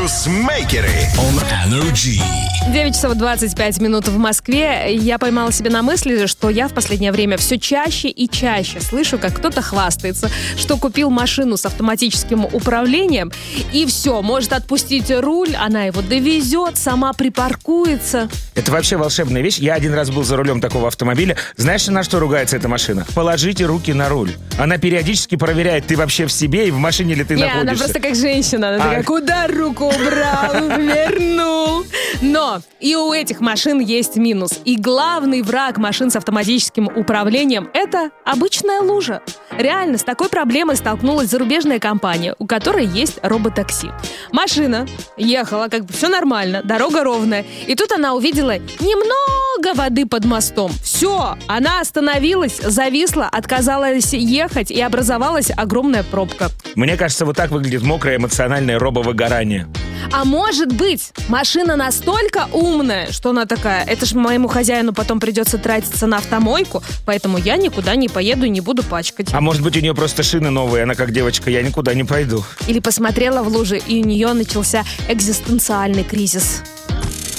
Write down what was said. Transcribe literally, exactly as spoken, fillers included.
Ньюсмейкеры on Energy. девять часов двадцать пять минут в Москве. Я поймала себя на мысли, что я в последнее время все чаще и чаще слышу, как кто-то хвастается, что купил машину с автоматическим управлением, и все, может отпустить руль, она его довезет, сама припаркуется. Это вообще волшебная вещь. Я один раз был за рулем такого автомобиля. Знаешь, на что ругается эта машина? Положите руки на руль. Она периодически проверяет, ты вообще в себе и в машине ли ты Не, находишься. она просто как женщина. Она А. такая, куда руку убрал, вернул. Но и у этих машин есть минус. И главный враг машин с автоматическим управлением — это обычная лужа. Реально, с такой проблемой столкнулась зарубежная компания, у которой есть роботакси. Машина ехала, как бы все нормально, дорога ровная. И тут она увидела немного воды под мостом. Все, она остановилась, зависла, отказалась ехать, и образовалась огромная пробка. Мне кажется, вот так выглядит мокрое эмоциональное робовыгорание. А может быть, машина настолько умная, что она такая, это ж моему хозяину потом придется тратиться на автомойку, поэтому я никуда не поеду и не буду пачкать. А может быть, у нее просто шины новые, она как девочка, я никуда не пойду. Или посмотрела в лужи, и у нее начался экзистенциальный кризис.